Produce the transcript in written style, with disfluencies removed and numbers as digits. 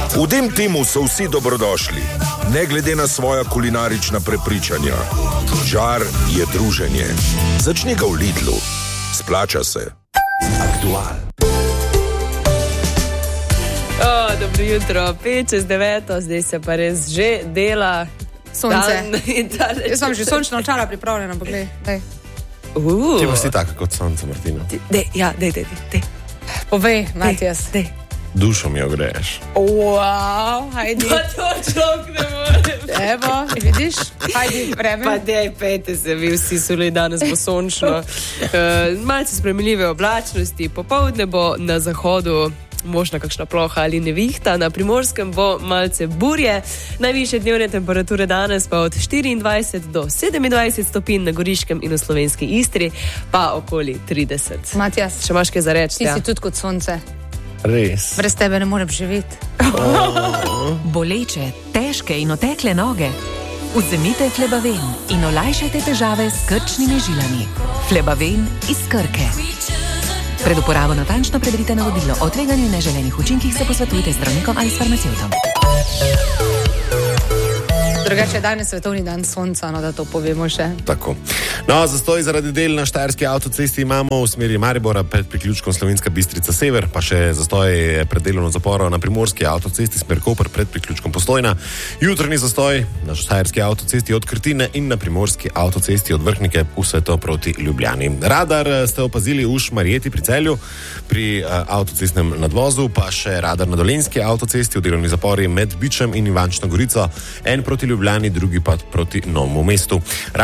V tem timu so vsi dobrodošli, ne glede na svoja kulinarična prepričanja. Žar je druženje. Začni ga v Lidlu. Splača se. Aktual. Dobro jutro, 5:09, zdaj se pa res že dela. Sonce. Jaz sem že sončno očala pripravljena, poglej. Ti pa si taka kot sonce, Martina. Dej. Povej, Matijas. Dušo mi ogreješ. Wow, hajdi. Pa to človek ne more. Evo, vidiš? Hajdi, vreme. Pa dej, pejte se, vi vsi so li danes bo sončno. Malce spremenljive oblačnosti, popoldne bo na zahodu možna kakšna ploha ali nevihta, na Primorskem bo malce burje, najvišje dnevne temperature danes pa od 24 do 27 stopinj, na Goriškem in v slovenski Istri pa okoli 30. Matijas, Še imaš kaj za reči? ti si tudi kot sonce. Res. Brez tebe ne morem živeti. Boleče, težke in otekle noge? Vzemite Flebaven in olajšajte težave s krčnimi žilami. Flebaven iz Krke. Pred uporabo natančno preberite navodilo. O tveganju in neželenih učinkih se posvetujte z zdravnikom ali s farmacevtom. Drugače je danes svetovni dan sonca, no da to povemo še. Tako. No, zastoj zaradi del na štajerski avtocesti imamo v smeri Maribora pred priključkom Slovenska Bistrica Sever, pa še zastoj pred delovno zaporo na Primorski avtocesti smer Koper pred priključkom Postojna. Jutranji zastoj na štajerski avtocesti od Krtine in na Primorski avtocesti od Vrhnike vse to proti Ljubljani. Radar ste opazili v Šmarjeti pri Celju, pri avtocestnem nadvozu, pa še radar na Dolenjski avtocesti v delovni zapori med Bičem in Ivančno Gorico, en proti Ljubljani, drugi pa proti Novemu mestu.